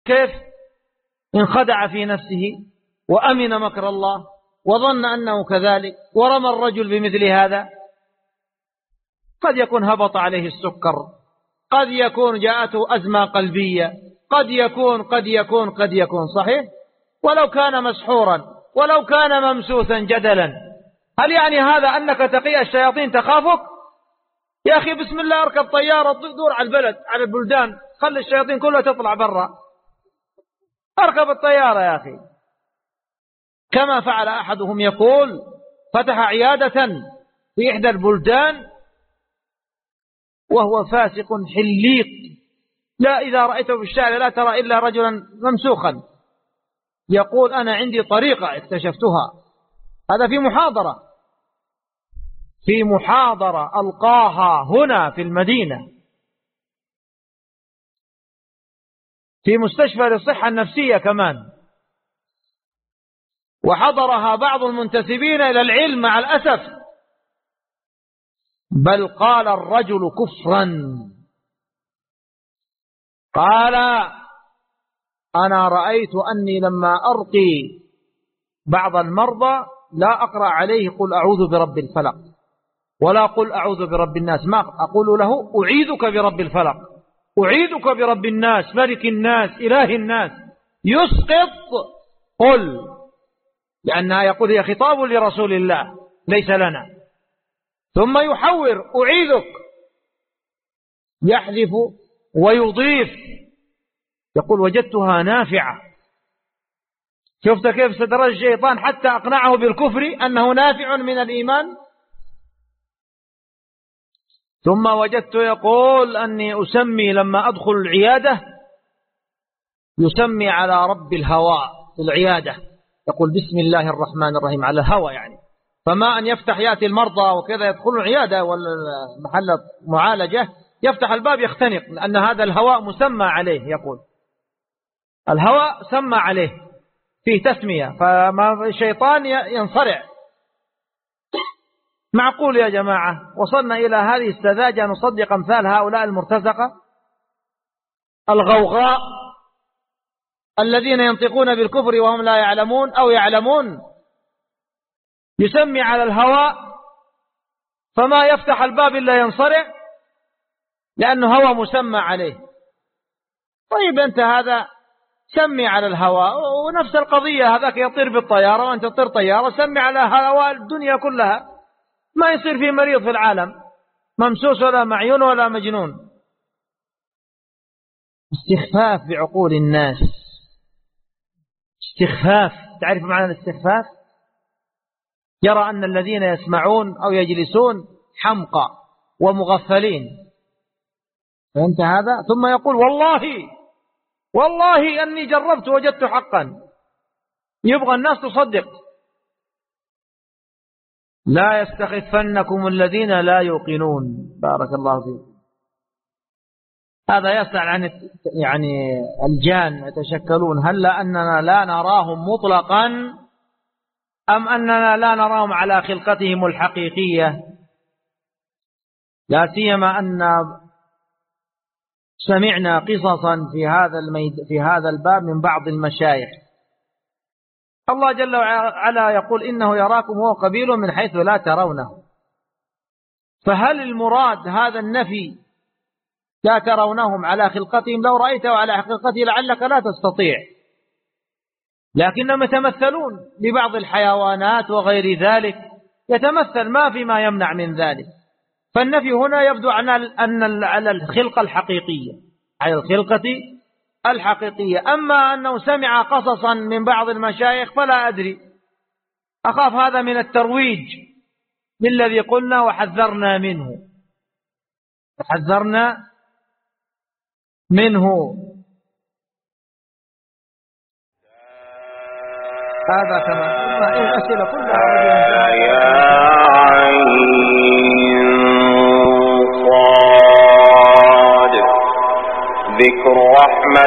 كيف انخدع في نفسه وأمن مكر الله وظن أنه كذلك ورمى الرجل بمثل هذا. قد يكون هبط عليه السكر، قد يكون جاءته أزمة قلبية، قد يكون صحيح. ولو كان مسحورا، ولو كان ممسوسا جدلا، هل يعني هذا أنك تقي الشياطين تخافك؟ يا أخي بسم الله اركب طيارة دور على البلد، على البلدان، خلي الشياطين كلها تطلع برا، اركب الطيارة يا أخي. كما فعل أحدهم يقول فتح عيادة في إحدى البلدان وهو فاسق حليق، لا إذا رأيته في الشارع لا ترى إلا رجلا ممسوخا. يقول أنا عندي طريقة اكتشفتها، هذا في محاضرة ألقاها هنا في المدينة في مستشفى للصحة النفسية كمان، وحضرها بعض المنتسبين إلى العلم مع الأسف، بل قال الرجل كفرا، قال أنا رأيت أني لما أرقي بعض المرضى لا أقرأ عليه قل أعوذ برب الفلق ولا قل أعوذ برب الناس، ما أقول له أعيذك برب الفلق، أعيذك برب الناس ملك الناس إله الناس، يسقط قل، لأنها يقول هي خطاب لرسول الله ليس لنا، ثم يحور أعيذك، يحذف ويضيف، يقول وجدتها نافعة. شفت كيف استدرج الشيطان حتى أقنعه بالكفر أنه نافع من الإيمان. ثم وجدت يقول أني أسمي لما أدخل العيادة يسمي على رب الهواء في العيادة، يقول بسم الله الرحمن الرحيم على الهواء يعني، فما أن يفتح يأتي المرضى وكذا يدخلون العيادة ولا محل معالجة يفتح الباب يختنق، لأن هذا الهواء مسمى عليه، يقول الهواء سمى عليه فيه تسمية، فما الشيطان ينصرع. معقول يا جماعة وصلنا إلى هذه السذاجة نصدق أمثال هؤلاء المرتزقة الغوغاء الذين ينطقون بالكفر وهم لا يعلمون أو يعلمون؟ يسمي على الهواء فما يفتح الباب إلا ينصرع لأنه هوى مسمى عليه. طيب أنت هذا سمي على الهواء، ونفس القضية هذاك يطير بالطيارة وأنت تطير طيارة، سمي على هواء الدنيا كلها، ما يصير في مريض في العالم ممسوس ولا معيون ولا مجنون. استخفاف بعقول الناس، استخفاف. تعرف معنى الاستخفاف؟ يرى أن الذين يسمعون أو يجلسون حمقى ومغفلين، فهمت هذا؟ ثم يقول والله أني جربت وجدت حقا، يبغى الناس تصدق. لا يستخفنكم الذين لا يوقنون. بارك الله فيكم. هذا يسأل عن يعني الجان يتشكلون، هل أننا لا نراهم مطلقا أم أننا لا نراهم على خلقتهم الحقيقية؟ لا سيما أن سمعنا قصصا في هذا الباب من بعض المشايخ. الله جل وعلا يقول إنه يراكم هو قبيل من حيث لا ترونه، فهل المراد هذا النفي لا ترونهم على خلقتهم؟ لو رأيته على حقيقته لعلك لا تستطيع، لكنهم يتمثلون لبعض الحيوانات وغير ذلك، يتمثل ما في ما يمنع من ذلك. فالنفي هنا يبدو على الخلقة الحقيقية، على الخلقة الحقيقية. أما أنه سمع قصصا من بعض المشايخ فلا أدري، أخاف هذا من الترويج للذي قلنا وحذرنا منه. هذا كما الأسئلة كلها ذكر رحمة